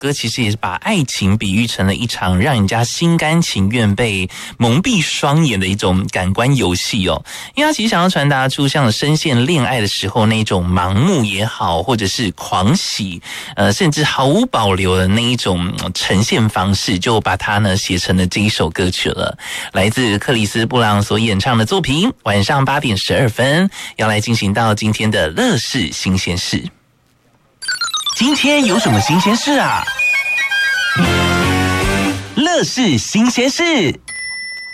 歌其实也是把爱情比喻成了一场让人家心甘情愿被蒙蔽双眼的一种感官游戏哦。因为他其实想要传达出像深陷恋爱的时候那种盲目也好，或者是狂喜，甚至毫无保留的那一种呈现方式，就把它呢写成了这一首歌曲了。来自克里斯布朗所演唱的作品，晚上8点12分要来进行到今天的乐事新鲜事。今天有什么新鲜事啊？乐事新鲜事。